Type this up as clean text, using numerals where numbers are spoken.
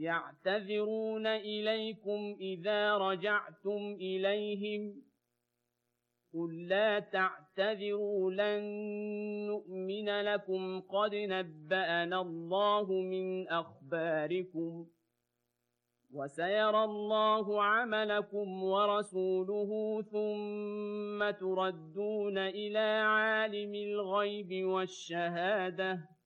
يعتذرون إليكم إذا رجعتم إليهم قل لا تعتذروا لن نؤمن لكم قد نبأنا الله من أخباركم وسيرى الله عملكم ورسوله ثم تردون إلى عالم الغيب والشهادة